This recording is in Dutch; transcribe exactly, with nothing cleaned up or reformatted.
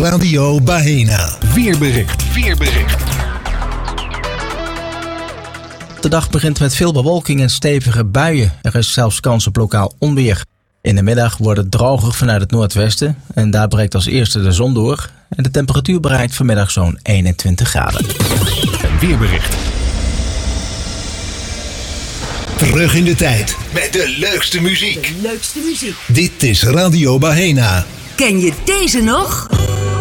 Radio Bahena. Weerbericht. Weerbericht. De dag begint met veel bewolking en stevige buien. Er is zelfs kans op lokaal onweer. In de middag wordt het droger vanuit het noordwesten en daar breekt als eerste de zon door. En de temperatuur bereikt vanmiddag zo'n eenentwintig graden. Een weerbericht. Terug in de tijd met de leukste muziek. De leukste muziek. Dit is Radio Bahena. Ken je deze nog?